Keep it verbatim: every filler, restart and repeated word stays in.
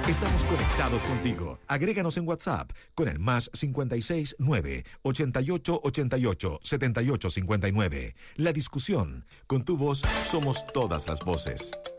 Estamos conectados contigo. Agréganos en WhatsApp con el más cincuenta y seis nueve ochenta y ocho ochenta y ocho setenta y ocho cincuenta y nueve. La discusión. Con tu voz somos todas las voces.